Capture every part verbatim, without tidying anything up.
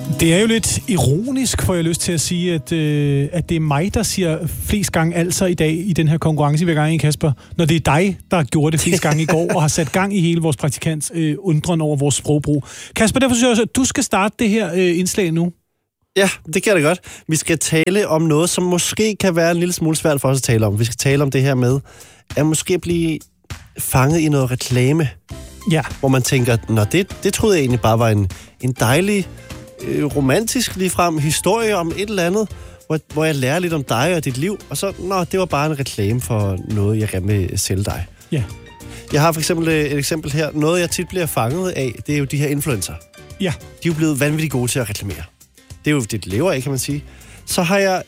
Det er jo lidt ironisk, får jeg lyst til at sige, at, øh, at det er mig, der siger flest gange altså i dag i den her konkurrence, vi er gang i, Kasper. Når det er dig, der gjorde det flest gange i går, og har sat gang i hele vores praktikants øh, undren over vores sprogbrug. Kasper, derfor synes jeg også, at du skal starte det her øh, indslag nu. Ja, det kan det godt. Vi skal tale om noget, som måske kan være en lille smule svært for os at tale om. Vi skal tale om det her med, at måske blive fanget i noget reklame. Ja. Hvor man tænker, nå, det, det troede jeg egentlig bare var en, en dejlig, øh, romantisk ligefrem historie om et eller andet, hvor, hvor jeg lærer lidt om dig og dit liv, og så, nå, det var bare en reklame for noget, jeg gerne vil sælge dig. Ja. Jeg har for eksempel et eksempel her. Noget, jeg tit bliver fanget af, det er jo de her influencer. Ja. De er jo blevet vanvittigt gode til at reklamere. Det er jo det, de lever af, kan man sige. Så har jeg,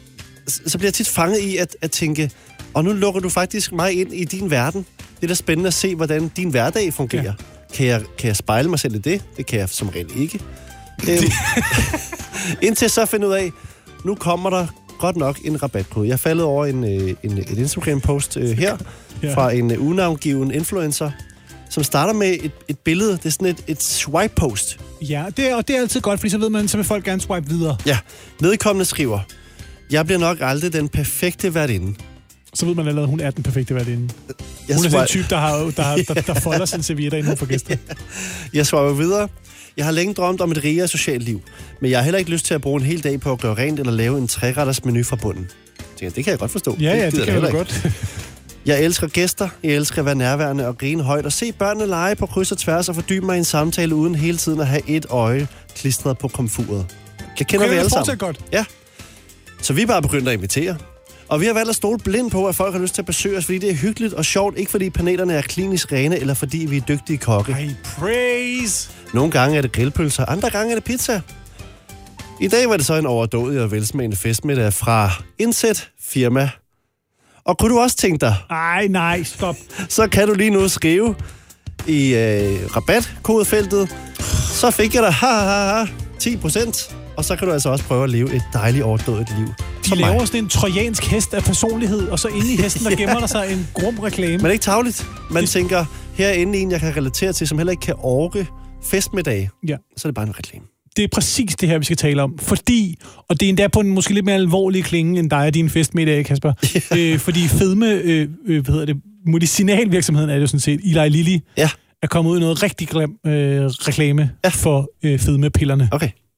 så bliver jeg tit fanget i at, at tænke, og nu lukker du faktisk mig ind i din verden. Det er da spændende at se, hvordan din hverdag fungerer. Ja. Kan, jeg, kan jeg spejle mig selv i det? Det kan jeg som regel ikke. Øhm, indtil så finde ud af, nu kommer der godt nok en rabatkode. Jeg faldet over en, en, et Instagram-post øh, her, ja. Fra en uh, unavngiven influencer, som starter med et, et billede. Det er sådan et, et swipe-post. Ja, det er, og det er altid godt, fordi så ved man, så vil folk gerne swipe videre. Ja, vedkommende skriver, jeg bliver nok aldrig den perfekte værtinde. Så ved man allerede, at hun er den perfekte værtinde. Jeg hun er swipe... sådan en type, der, har, der, har, der, der folder sin servietter inden hun får gæster. Jeg svarer videre. Jeg har længe drømt om et rigere socialt liv, men jeg har heller ikke lyst til at bruge en hel dag på at gøre rent eller lave en treretters menu fra bunden. Det kan jeg godt forstå. Ja, ja, det, det, det kan jeg godt. Jeg elsker gæster, jeg elsker at være nærværende og grine højt og se børnene lege på kryds og tværs og fordybe mig i en samtale uden hele tiden at have et øje klistret på komfuret. Jeg kender okay, vi alle sammen. Godt. Ja. Så vi er bare begyndt at invitere. Og vi har valgt at stole blind på, at folk har lyst til at besøge os, fordi det er hyggeligt og sjovt, ikke fordi panelerne er klinisk rene, eller fordi vi er dygtige kokke. Ej, praise! Nogle gange er det grillpølser, andre gange er det pizza. I dag var det så en overdådig og velsmagende festmiddag fra Indsæt Firma. Og kunne du også tænke dig... Ej, nej, stop. Så kan du lige nu skrive i øh, rabatkodefeltet, så fik jeg dig ha, ha, ha, ti procent. Og så kan du altså også prøve at leve et dejligt overdådigt liv. De laver mig. Sådan en trojansk hest af personlighed, og så inde i hesten, der gemmer der sig en grum reklame. Men det er ikke tarveligt. Man det... tænker, herinde i en, jeg kan relatere til, som heller ikke kan orke festmiddag, ja. Så er det bare en reklame. Det er præcis det her, vi skal tale om. Fordi, og det er endda på en måske lidt mere alvorlig klinge, end dig og din festmiddag, Kasper. øh, fordi fedme, øh, øh, hvad hedder det, medicinalvirksomheden er det jo sådan set, Eli Lilly, ja. er kommet ud i noget rigtig grim øh, reklame ja. for øh, fedmepillerne. Okay.